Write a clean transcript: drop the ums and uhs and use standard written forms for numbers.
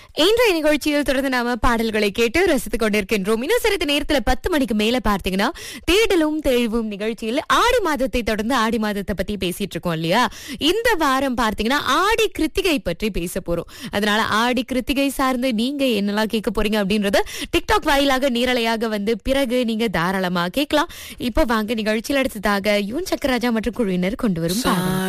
இன்றைய நிகழ்ச்சியில் தொடர்ந்து நாம பாடல்களை கேட்டு ரசித்துக் கொண்டிருக்கின்றோம். இன்னும் சிறிது நேரத்துல 10 மணிக்கு மேல பார்த்தீங்கன்னா தேடலும் தெளிவும் நிகழ்ச்சியில் ஆடி மாதத்தை தொடர்ந்து ஆடி மாதத்தை பத்தி பேசிட்டு இருக்கோம் இல்லையா. இந்த வாரம் பார்த்தீங்கன்னா ஆடி கிருத்திகை பற்றி பேச போறோம். அதனால ஆடி கிருத்திகை சார்ந்து நீங்க என்னெல்லாம் கேட்க போறீங்க அப்படின்றத டிக்டாக் வாயிலாக நீரலையாக வந்து பிறகு நீங்க தாராளமா கேட்கலாம். இப்போ வாங்க நிகழ்ச்சியில் அடுத்ததாக யுவன் சக்கரராஜா மற்றும் குழுவினர் கொண்டு வரும் பாடல்.